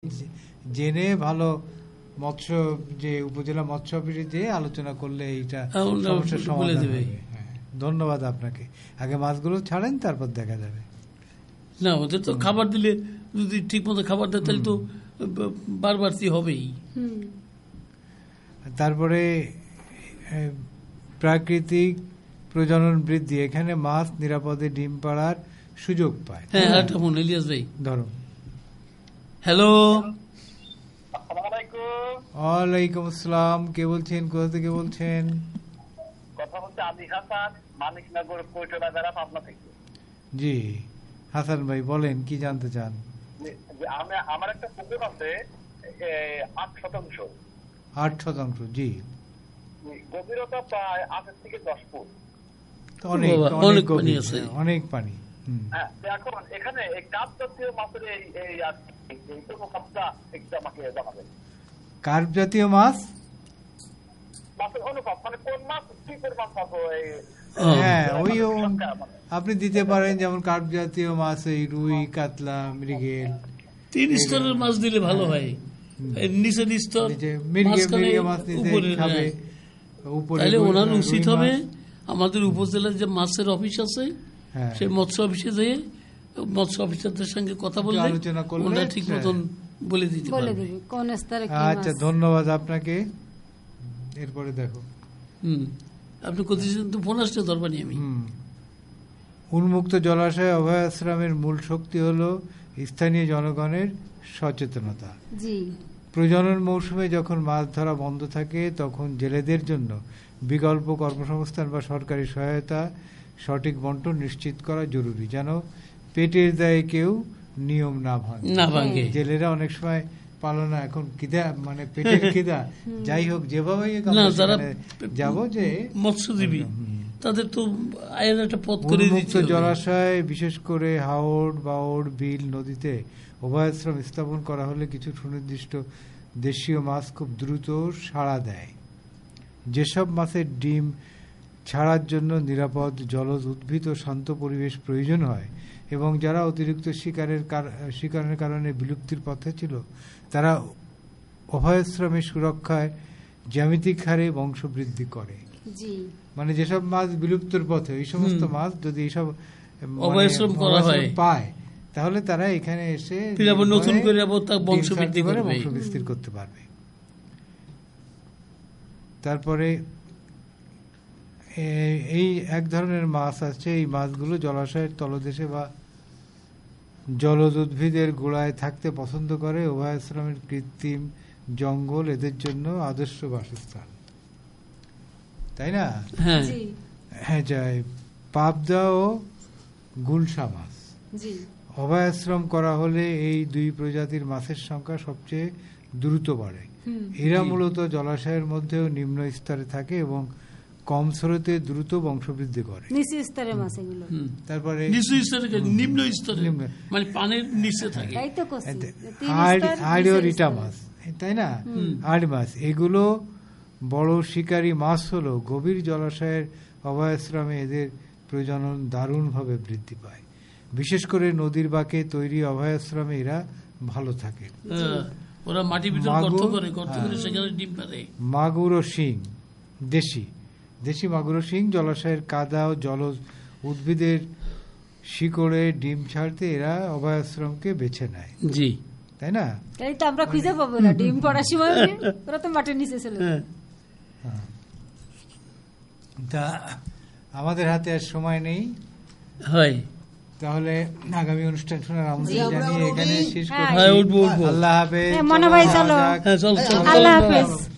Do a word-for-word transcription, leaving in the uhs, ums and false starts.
জেনে ভালো মৎস্য যে উপজেলা মৎস্য অফিসে যেয়ে আলোচনা করলে এইটা সমস্যার সমাধান হবে। হ্যাঁ, ধন্যবাদ আপনাকে। আগে মাছগুলো ছাড়েন, তারপর দেখা যাবে। না, ওদের তো খাবার দিলে যদি ঠিক মতো খাবার দেয় তাহলে তো বারবারই হবেই। তারপরে প্রাকৃতিক প্রজনন বৃদ্ধি, এখানে মাছ নিরাপদে ডিম পাড়ার সুযোগ পায়। হ্যাঁ, একটা ফোন ইলিয়াস ভাই ধরো। হ্যালো, ওয়ালাইকুম আসসালাম। কে বলছেন, কোথা থেকে বলছেন? কথা বলতে আলী হাসান, মানিকনগর কোয়টাবাজার, পাবনা থেকে। জি হাসান ভাই বলেন, কি জানতে চান? আমি আমার একটা পুকুর আছে আট শতাংশ। আট শতাংশ জি। গভীরতা প্রায় আট থেকে দশ ফুট। অনেক অনেক পানি আছে, অনেক পানি। হ্যাঁ, এখন এখানে এই কাপ জাতীয় মাছের এই অনুপাতটা একটু আমাকে জানাবেন। কার্প জাতীয় মাছ, মাছের অনুপাত মানে কোন মাছ কি পরিমাণ পাবো? হ্যাঁ ওই আপনি দিতে পারেন, যেমন কার্প জাতীয় মাছ এই রুই, কাতলা, মৃগেল, তিন স্তরের মাছ দিলে ভালো হয়। নিচের স্তর তাহলে ওনার উচিত হবে আমাদের উপজেলার যে মাছের অফিস আছে সেই মৎস্য অফিসে যেয়ে মৎস্য অফিসারদের সঙ্গে কথা বলে আলোচনা করলে ওনারা ঠিক মতন বলে দিতে পারবে। আচ্ছা, ধন্যবাদ আপনাকে। এরপরে দেখো, হুম আপনি কোথায় তো ফোন আসতে ধরবানি আমি। উন্মুক্ত জলাশয় অভয়াশ্রমের মূল শক্তি হলো স্থানীয় জনগণের সচেতনতা। প্রজনন মৌসুমে যখন মাছ ধরা বন্ধ থাকে তখন জেলেদের জন্য বিকল্প কর্মসংস্থান বা সরকারি সহায়তা সঠিক বন্টন নিশ্চিত করা জরুরি, যেন পেটের দায়ে কেউ নিয়ম না ভাঙে। জেলেরা অনেক সময় পালনা এখন খিদা মানে পেটের খিদা যাই হোক যেভাবে যাব যে মৎস্যজীবী তাদের তো আয়ের একটা পথ করে দিচ্ছে। জলাশয় বিশেষ করে হাওড়, বাওড়, বিল নদীতে অভয়াশ্রম স্থাপন করা হলে কিছু সুনির্দিষ্ট দেশীয় মাছ খুব দ্রুত সাড়া দেয়। যেসব মাছের ডিম ছাড়ার জন্য নিরাপদ জলজ উদ্ভিদ ও শান্ত পরিবেশ প্রয়োজন হয় এবং যারা অতিরিক্ত শিকারের শিকারের কারণে বিলুপ্তির পথে ছিল, তারা অভয়াশ্রমের সুরক্ষায় জ্যামিতিক হারে বংশবৃদ্ধি করে। মানে যেসব মাছ বিলুপ্তির পথে, এই সমস্ত মাছ যদি এইসব অভয়াশ্রম করা হয় পায় তাহলে তারা এখানে এসে নতুন করে বংশবৃদ্ধি করে বংশবিস্তার করতে পারবে। তারপরে এই এক ধরনের মাছ আছে, এই মাছগুলো জলাশয়ের তলদেশে বা জলজ উদ্ভিদের গোড়ায় থাকতে পছন্দ করে। অভয়াশ্রমের কৃত্রিম জঙ্গল এদের জন্য আদর্শ বাসস্থান, তাই না? হ্যাঁ, যায় পাবদা ও গুলশা মাছ। অভয়াশ্রম করা হলে এই দুই প্রজাতির মাছের সংখ্যা সবচেয়ে দ্রুত বাড়ে। এরা মূলত জলাশয়ের মধ্যেও নিম্ন স্তরে থাকে এবং কম স্রোতে দ্রুত বংশবৃদ্ধি করে। তারপরে নিম্ন স্তরে মানে পানির নিচে থাকে রিটা মাছ, তাই না? আড় মাছ, এগুলো বড় শিকারী মাছ হলো গভীর জলাশয়ের অভয়াশ্রমে এদের প্রজনন দারুণভাবে বৃদ্ধি পায়। বিশেষ করে নদীর বাঁকে তৈরি অভয়াশ্রমে এরা ভালো থাকে। ওরা মাটির ভিতর গর্ত করে, গর্ত করে সেখানে ডিম পাড়ে। মাগুর ও শিং, দেশি দেশি মাগুর ও শিং জলাশয়ের কাদা ও জলজ উদ্ভিদের শিকড়ে ডিম ছাড়তে এরা অভয়াশ্রমকে বেছে নেয়। জি, তাই না? এই তো আমরা খুঁজে পাবো না ডিম পড়ার সময়, ওরা তো মাটির নিচে চলে যায়। তা আমাদের হাতে আর সময় নেই, হয় তাহলে আগামী অনুষ্ঠান শোনার আমন্ত্রণ জানিয়ে এখানে শেষ করছি। আল্লাহ হাফেজ। মনে ভাই চলো, আল্লাহ হাফেজ।